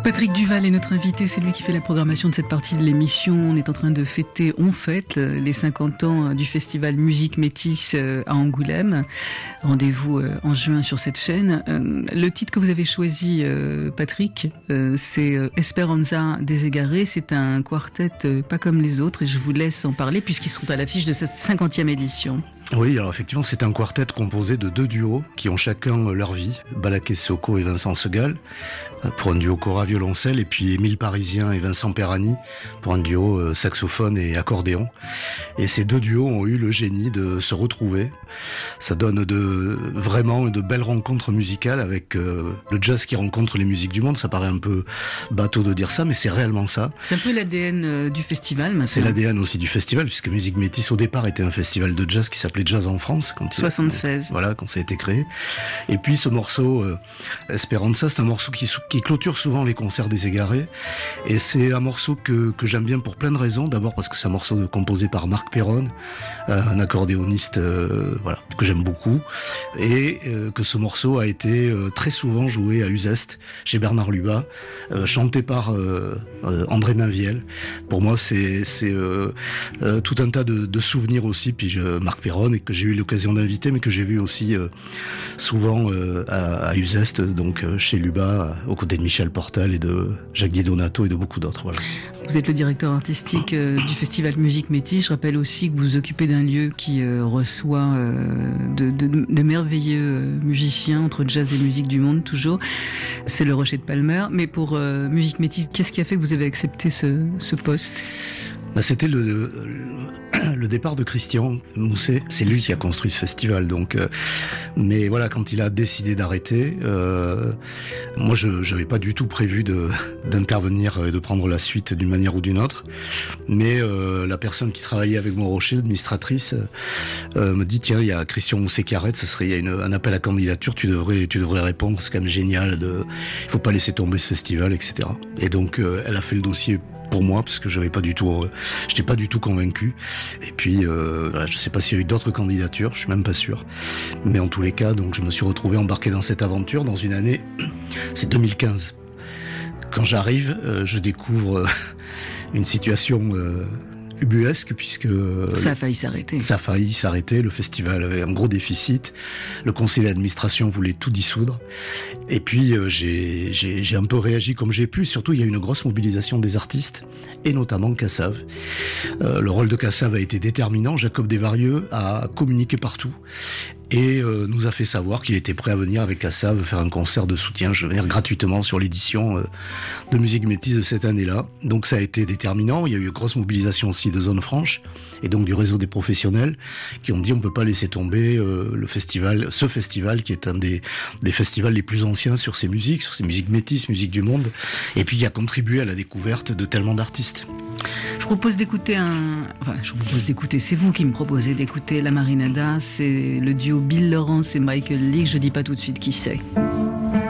Patrick Duval est notre invité, c'est lui qui fait la programmation de cette partie de l'émission. On est en train de fêter, on fête les 50 ans du festival Musique Métis à Angoulême. Rendez-vous en juin sur cette chaîne. Le titre que vous avez choisi, Patrick, c'est Esperanza des Égarés. C'est un quartet pas comme les autres et je vous laisse en parler puisqu'ils sont à l'affiche de cette 50e édition. Oui, alors effectivement, c'est un quartet composé de deux duos qui ont chacun leur vie, Balaké Soko et Vincent Segal, pour un duo cora-violoncelle, et puis Émile Parisien et Vincent Perrani pour un duo saxophone et accordéon. Et ces deux duos ont eu le génie de se retrouver. Ça donne vraiment de belles rencontres musicales avec le jazz qui rencontre les musiques du monde. Ça paraît un peu bateau de dire ça, mais c'est réellement ça. C'est un peu l'ADN du festival maintenant. C'est l'ADN aussi du festival, puisque Musique Métis au départ était un festival de jazz qui s'appelait Jazz en France. 76. Voilà, quand ça a été créé. Et puis ce morceau, Esperanza, c'est un morceau qui clôture souvent les concerts des Égarés. Et c'est un morceau que j'aime bien pour plein de raisons. D'abord parce que c'est un morceau composé par Marc Perron, un accordéoniste que j'aime beaucoup. Et que ce morceau a été très souvent joué à Uzeste, chez Bernard Lubat, chanté par André Mainviel. Pour moi, c'est tout un tas de souvenirs aussi. Puis Marc Perron, et que j'ai eu l'occasion d'inviter, mais que j'ai vu aussi souvent à Uzeste, donc chez Lubat, aux côtés de Michel Portal et de Jacques Di Donato et de beaucoup d'autres. Voilà. Vous êtes le directeur artistique du festival Musique Métis. Je rappelle aussi que vous vous occupez d'un lieu qui reçoit de merveilleux musiciens entre jazz et musique du monde, toujours. C'est le Rocher de Palmer. Mais pour Musique Métis, qu'est-ce qui a fait que vous avez accepté ce poste ? C'était le départ de Christian Mousset. C'est lui qui a construit ce festival. Donc, mais voilà, quand il a décidé d'arrêter, moi, je n'avais pas du tout prévu d'intervenir et de prendre la suite d'une manière ou d'une autre. Mais la personne qui travaillait avec moi au Rocher, l'administratrice, me dit tiens, il y a Christian Mousset qui arrête. Il y a un appel à candidature. Tu devrais répondre. C'est quand même génial. Il faut pas laisser tomber ce festival, etc. Et donc, elle a fait le dossier pour moi, parce que j'étais pas du tout convaincu. Et puis, je sais pas s'il y a eu d'autres candidatures, je suis même pas sûr. Mais en tous les cas, donc je me suis retrouvé embarqué dans cette aventure dans une année, c'est 2015. Quand j'arrive, je découvre une situation ubuesque, puisque ça a failli s'arrêter. Le festival avait un gros déficit. Le conseil d'administration voulait tout dissoudre. Et puis j'ai un peu réagi comme j'ai pu. Surtout, il y a eu une grosse mobilisation des artistes, et notamment Cassave. Le rôle de Cassave a été déterminant. Jacob Desvarieux a communiqué partout et nous a fait savoir qu'il était prêt à venir avec Cassave faire un concert de soutien. Je vais venir gratuitement sur l'édition de Musique Métis de cette année-là. Donc ça a été déterminant. Il y a eu une grosse mobilisation aussi de Zone Franche et donc du réseau des professionnels qui ont dit on peut pas laisser tomber ce festival qui est un des festivals les plus anciens sur ces musiques métisses, musique du monde, et puis qui a contribué à la découverte de tellement d'artistes. Je propose d'écouter c'est vous qui me proposez d'écouter La Marinada, c'est le duo Bill Lawrence et Michael Leake, je dis pas tout de suite qui c'est.